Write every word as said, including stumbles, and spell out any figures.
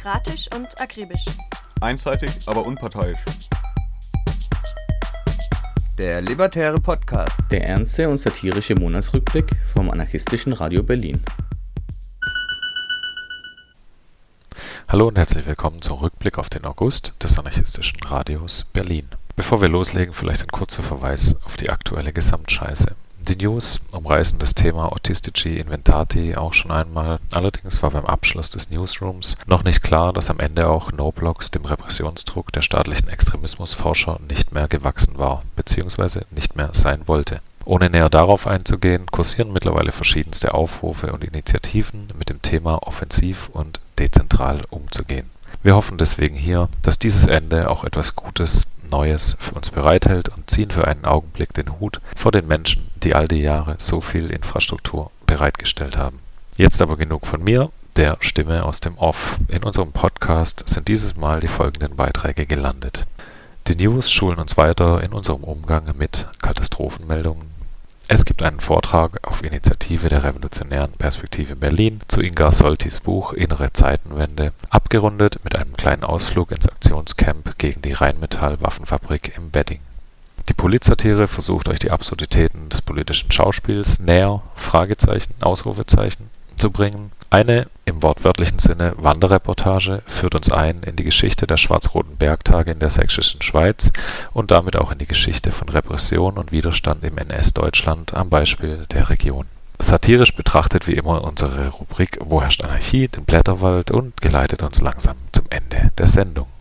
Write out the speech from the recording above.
Demokratisch und akribisch. Einseitig, aber unparteiisch. Der Libertäre Podcast. Der ernste und satirische Monatsrückblick vom anarchistischen Radio Berlin. Hallo und herzlich willkommen zum Rückblick auf den August des anarchistischen Radios Berlin. Bevor wir loslegen, vielleicht ein kurzer Verweis auf die aktuelle Gesamtscheiße. Die News umreißen das Thema Autistici Inventati auch schon einmal. Allerdings war beim Abschluss des Newsrooms noch nicht klar, dass am Ende auch NoBlocks dem Repressionsdruck der staatlichen Extremismusforscher nicht mehr gewachsen war, bzw. nicht mehr sein wollte. Ohne näher darauf einzugehen, kursieren mittlerweile verschiedenste Aufrufe und Initiativen mit dem Thema offensiv und dezentral umzugehen. Wir hoffen deswegen hier, dass dieses Ende auch etwas Gutes, Neues für uns bereithält und ziehen für einen Augenblick den Hut vor den Menschen, die all die Jahre so viel Infrastruktur bereitgestellt haben. Jetzt aber genug von mir, der Stimme aus dem Off. In unserem Podcast sind dieses Mal die folgenden Beiträge gelandet. Die News schulen uns weiter in unserem Umgang mit Katastrophenmeldungen. Es gibt einen Vortrag auf Initiative der Revolutionären Perspektive Berlin zu Inga Soltis Buch Innere Zeitenwende, abgerundet mit einem kleinen Ausflug ins Aktionscamp gegen die Rheinmetall-Waffenfabrik im Bedding. Die Politsatire versucht euch die Absurditäten des politischen Schauspiels näher, Fragezeichen, Ausrufezeichen, zu bringen. Eine, im wortwörtlichen Sinne, Wanderreportage führt uns ein in die Geschichte der schwarz-roten Bergtage in der sächsischen Schweiz und damit auch in die Geschichte von Repression und Widerstand im N S-Deutschland am Beispiel der Region. Satirisch betrachtet wie immer unsere Rubrik Wo herrscht Anarchie, den Blätterwald und geleitet uns langsam zum Ende der Sendung.